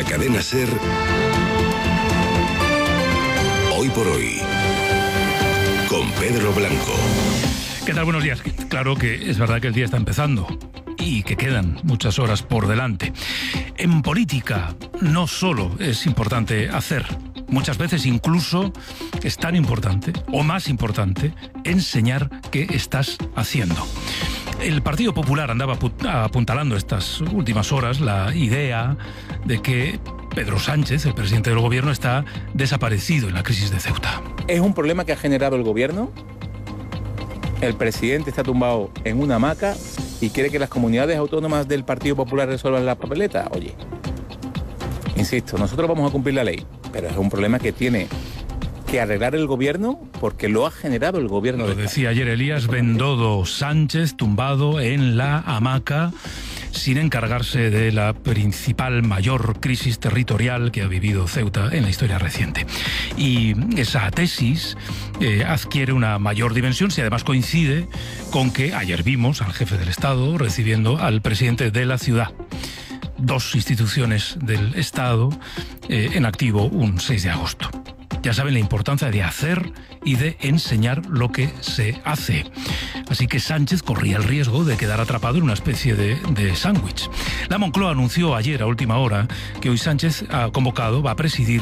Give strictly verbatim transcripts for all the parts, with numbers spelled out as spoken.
cadena SER, Hoy por Hoy, con Pedro Blanco. ¿Qué tal? Buenos días. Claro que es verdad que el día está empezando y que quedan muchas horas por delante. En política no solo es importante hacer, muchas veces incluso es tan importante o más importante enseñar qué estás haciendo. El Partido Popular andaba apuntalando estas últimas horas la idea de que Pedro Sánchez, el presidente del gobierno, está desaparecido en la crisis de Ceuta. ¿Es un problema que ha generado el gobierno? El presidente está tumbado en una hamaca y quiere que las comunidades autónomas del Partido Popular resuelvan la papeleta. Oye, insisto, nosotros vamos a cumplir la ley, pero es un problema que tiene que arreglar el gobierno porque lo ha generado el gobierno. Lo decía ayer Elías Bendodo, Sánchez tumbado en la hamaca sin encargarse de la principal, mayor crisis territorial que ha vivido Ceuta en la historia reciente. Y esa tesis eh, adquiere una mayor dimensión si además coincide con que ayer vimos al jefe del Estado recibiendo al presidente de la ciudad. Dos instituciones del Estado eh, en activo un seis de agosto. Ya saben la importancia de hacer y de enseñar lo que se hace. Así que Sánchez corría el riesgo de quedar atrapado en una especie de, de sándwich. La Moncloa anunció ayer a última hora que hoy Sánchez ha convocado, va a presidir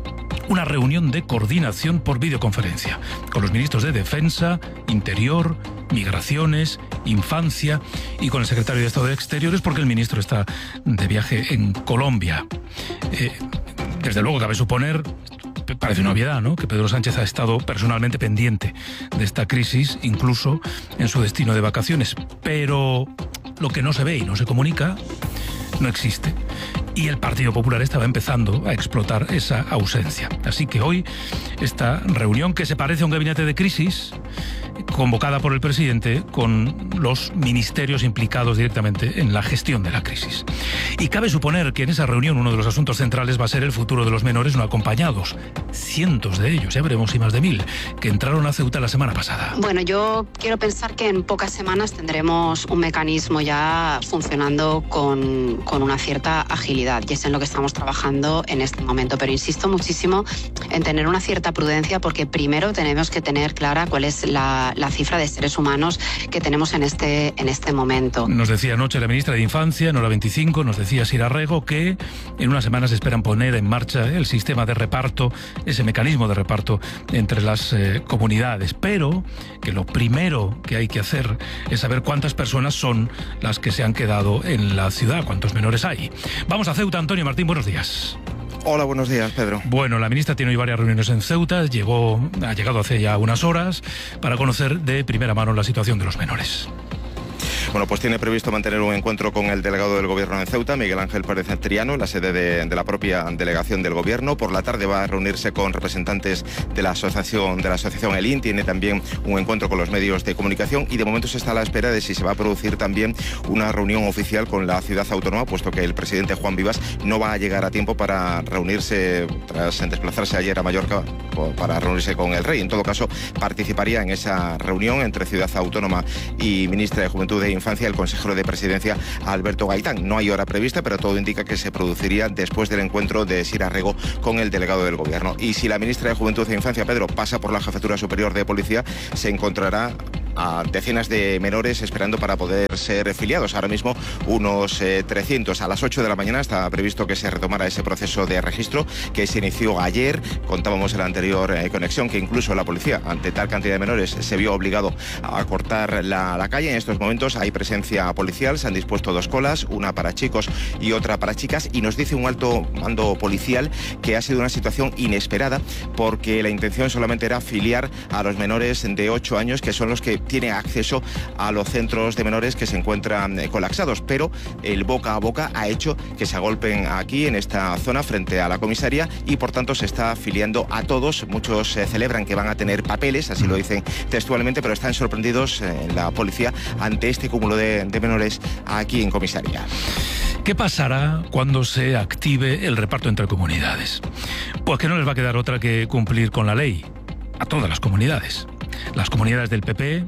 una reunión de coordinación por videoconferencia con los ministros de Defensa, Interior, Migraciones, Infancia y con el secretario de Estado de Exteriores porque el ministro está de viaje en Colombia. Eh, desde luego cabe suponer, parece una obviedad, ¿no?, que Pedro Sánchez ha estado personalmente pendiente de esta crisis, incluso en su destino de vacaciones. Pero lo que no se ve y no se comunica no existe. Y el Partido Popular estaba empezando a explotar esa ausencia. Así que hoy esta reunión, que se parece a un gabinete de crisis, convocada por el presidente con los ministerios implicados directamente en la gestión de la crisis. Y cabe suponer que en esa reunión uno de los asuntos centrales va a ser el futuro de los menores no acompañados. Cientos de ellos, ya veremos si más de mil, que entraron a Ceuta la semana pasada. Bueno, yo quiero pensar que en pocas semanas tendremos un mecanismo ya funcionando con, con una cierta agilidad, y es en lo que estamos trabajando en este momento. Pero insisto muchísimo en tener una cierta prudencia, porque primero tenemos que tener clara cuál es la, la cifra de seres humanos que tenemos en este, en este momento. Nos decía anoche la ministra de Infancia, en Hora veinticinco, nos decía Sira Rego, que en unas semanas esperan poner en marcha el sistema de reparto, ese mecanismo de reparto entre las eh, comunidades, pero que lo primero que hay que hacer es saber cuántas personas son las que se han quedado en la ciudad, cuántos menores hay. Vamos a Ceuta. Antonio Martín, buenos días. Hola, buenos días, Pedro. Bueno, la ministra tiene hoy varias reuniones en Ceuta, llegó, ha llegado hace ya unas horas para conocer de primera mano la situación de los menores. Bueno, pues tiene previsto mantener un encuentro con el delegado del Gobierno en Ceuta, Miguel Ángel Pérez Triano, en la sede de, de la propia delegación del Gobierno. Por la tarde va a reunirse con representantes de la asociación de la asociación El I N. Tiene también un encuentro con los medios de comunicación y de momento se está a la espera de si se va a producir también una reunión oficial con la ciudad autónoma, puesto que el presidente Juan Vivas no va a llegar a tiempo para reunirse, tras desplazarse ayer a Mallorca, para reunirse con el rey. En todo caso, participaría en esa reunión entre ciudad autónoma y ministra de Juventud e Infancia el consejero de Presidencia Alberto Gaitán. No hay hora prevista, pero todo indica que se produciría después del encuentro de Sira Rego con el delegado del Gobierno. Y si la ministra de Juventud e Infancia, Pedro, pasa por la Jefatura Superior de Policía, se encontrará a decenas de menores esperando para poder ser filiados. Ahora mismo unos eh, trescientos. A las ocho de la mañana está previsto que se retomara ese proceso de registro que se inició ayer. Contábamos en la anterior eh, conexión que incluso la policía, ante tal cantidad de menores, se vio obligado a cortar la, la calle. En estos momentos hay presencia policial, se han dispuesto dos colas, una para chicos y otra para chicas, y nos dice un alto mando policial que ha sido una situación inesperada porque la intención solamente era filiar a los menores de ocho años, que son los que tienen acceso a los centros de menores que se encuentran colapsados, pero el boca a boca ha hecho que se agolpen aquí en esta zona frente a la comisaría y por tanto se está filiando a todos. Muchos eh, celebran que van a tener papeles, así lo dicen textualmente, pero están sorprendidos en eh, la policía ante este cúmulo de, de menores aquí en comisaría. ¿Qué pasará cuando se active el reparto entre comunidades? Pues que no les va a quedar otra que cumplir con la ley a todas las comunidades. Las comunidades del P P,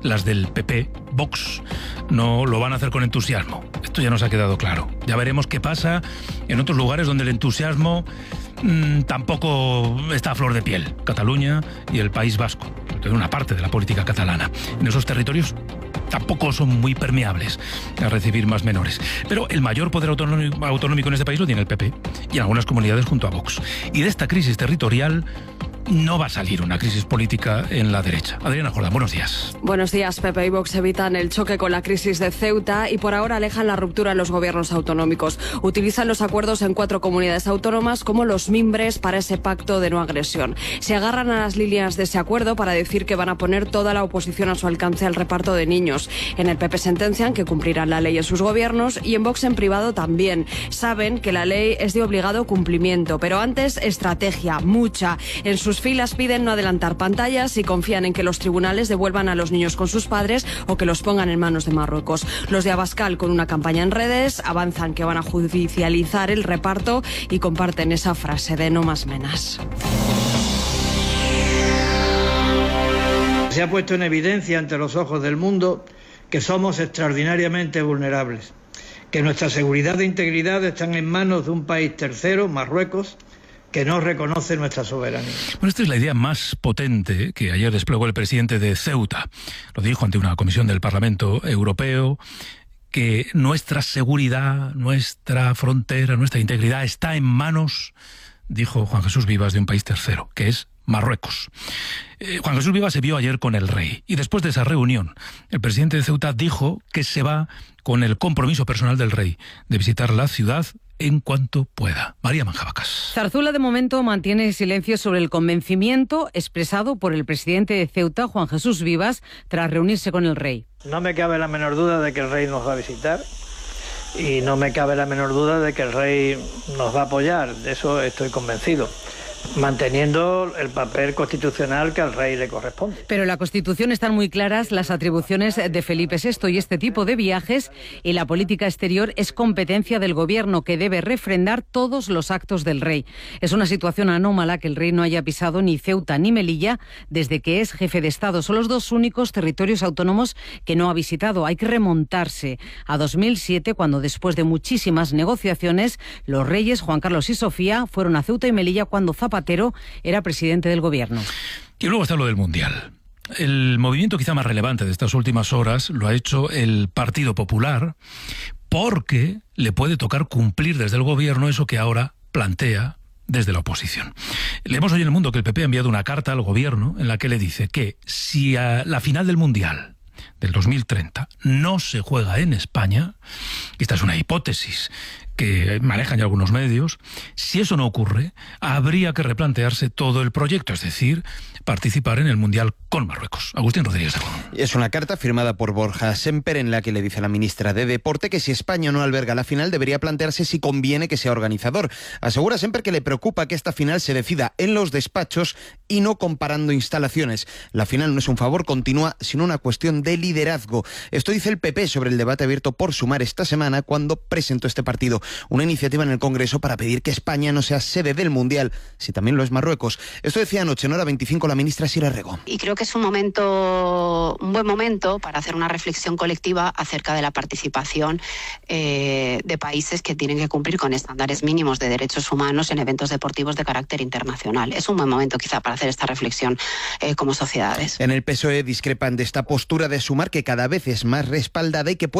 las del P P, Vox, no lo van a hacer con entusiasmo. Esto ya nos ha quedado claro. Ya veremos qué pasa en otros lugares donde el entusiasmo mmm, tampoco está a flor de piel. Cataluña y el País Vasco, que es una parte de la política catalana. En esos territorios tampoco son muy permeables a recibir más menores. Pero el mayor poder autonómico, autonómico en este país lo tiene el P P y en algunas comunidades junto a Vox. Y de esta crisis territorial no va a salir una crisis política en la derecha. Adriana Jordán, buenos días. Buenos días. P P y Vox evitan el choque con la crisis de Ceuta y por ahora alejan la ruptura en los gobiernos autonómicos. Utilizan los acuerdos en cuatro comunidades autónomas como los mimbres para ese pacto de no agresión. Se agarran a las líneas de ese acuerdo para decir que van a poner toda la oposición a su alcance al reparto de niños. En el P P sentencian que cumplirán la ley en sus gobiernos y en Vox en privado también. Saben que la ley es de obligado cumplimiento, pero antes estrategia, mucha. En sus filas piden no adelantar pantallas y confían en que los tribunales devuelvan a los niños con sus padres o que los pongan en manos de Marruecos. Los de Abascal, con una campaña en redes, avanzan que van a judicializar el reparto y comparten esa frase de no más menas. Se ha puesto en evidencia ante los ojos del mundo que somos extraordinariamente vulnerables, que nuestra seguridad e integridad están en manos de un país tercero, Marruecos, que no reconoce nuestra soberanía. Bueno, esta es la idea más potente que ayer desplegó el presidente de Ceuta. Lo dijo ante una comisión del Parlamento Europeo, que nuestra seguridad, nuestra frontera, nuestra integridad está en manos, dijo Juan Jesús Vivas, de un país tercero, que es Marruecos. Eh, Juan Jesús Vivas se vio ayer con el rey y después de esa reunión el presidente de Ceuta dijo que se va con el compromiso personal del rey de visitar la ciudad en cuanto pueda. María Manjabacas. Zarzuela de momento mantiene silencio sobre el convencimiento expresado por el presidente de Ceuta, Juan Jesús Vivas, tras reunirse con el rey. No me cabe la menor duda de que el rey nos va a visitar y no me cabe la menor duda de que el rey nos va a apoyar, de eso estoy convencido, manteniendo el papel constitucional que al rey le corresponde. Pero en la Constitución están muy claras las atribuciones de Felipe sexto y este tipo de viajes y la política exterior es competencia del gobierno que debe refrendar todos los actos del rey. Es una situación anómala que el rey no haya pisado ni Ceuta ni Melilla desde que es jefe de Estado. Son los dos únicos territorios autónomos que no ha visitado. Hay que remontarse a dos mil siete, cuando después de muchísimas negociaciones los reyes Juan Carlos y Sofía fueron a Ceuta y Melilla cuando Zapatero Zapatero era presidente del gobierno. Y luego está lo del Mundial. El movimiento quizá más relevante de estas últimas horas lo ha hecho el Partido Popular porque le puede tocar cumplir desde el gobierno eso que ahora plantea desde la oposición. Leemos hoy en El Mundo que el P P ha enviado una carta al gobierno en la que le dice que si a la final del Mundial del dos mil treinta no se juega en España, y esta es una hipótesis que manejan ya algunos medios, si eso no ocurre, habría que replantearse todo el proyecto, es decir, participar en el Mundial con Marruecos. Agustín Rodríguez de Juan. Es una carta firmada por Borja Semper en la que le dice a la ministra de Deporte que si España no alberga la final debería plantearse si conviene que sea organizador. Asegura Semper que le preocupa que esta final se decida en los despachos y no comparando instalaciones. La final no es un favor, continúa, sino una cuestión de liderazgo. Esto dice el P P sobre el debate abierto por Sumar esta semana cuando presentó este partido una iniciativa en el Congreso para pedir que España no sea sede del Mundial, si también lo es Marruecos. Esto decía anoche en Hora veinticinco la ministra Sira Rego. Y creo que es un momento, un buen momento para hacer una reflexión colectiva acerca de la participación eh, de países que tienen que cumplir con estándares mínimos de derechos humanos en eventos deportivos de carácter internacional. Es un buen momento quizá para hacer esta reflexión eh, como sociedades. En el P S O E discrepan de esta postura de Sumar que cada vez es más respaldada y que puede